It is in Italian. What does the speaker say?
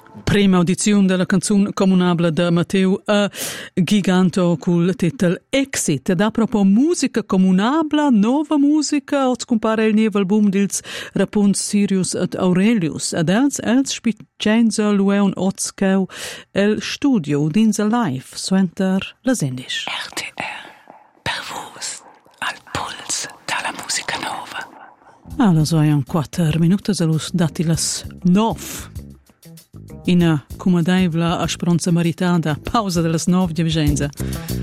Prima audizione della canzone comunabile da Matteo Giganto col titolo Exit. Da proprio musica comunabile, nuova musica, o compare il nuovo album dels Rapun Sirius et Aurelius. Ed els spiccenza lueun otzkeu el studio d'insa live suenter las indisch. RTR, per vos, al puls dalla musica nova. Allora, sono 4 minuti, salus dati las 9. In comodaivla a speranza maritata, pausa delle 9 di Vicenza.